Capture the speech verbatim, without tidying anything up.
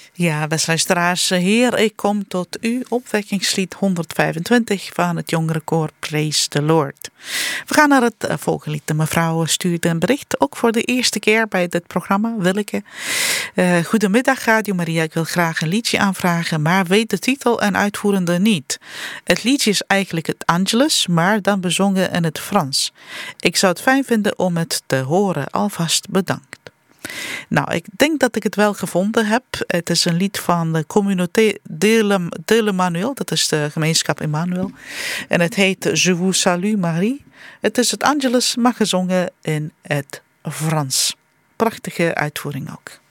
Ja, beste luisteraars, Heer, ik kom tot u, opwekkingslied honderdvijfentwintig van het jongerenkoor Praise the Lord. We gaan naar het volgende lied. De mevrouw stuurde een bericht, ook voor de eerste keer bij dit programma, Willeke. Uh, Goedemiddag Radio Maria, ik wil graag een liedje aanvragen, maar weet de titel en uitvoerende niet. Het liedje is eigenlijk het Angelus, maar dan bezongen in het Frans. Ik zou het fijn vinden om het te horen, alvast bedankt. Nou, ik denk dat ik het wel gevonden heb. Het is een lied van de Communauté de l'Emmanuel. Dat is de gemeenschap Emmanuel. En het heet Je vous salue Marie. Het is het Angelus, maar gezongen in het Frans. Prachtige uitvoering ook.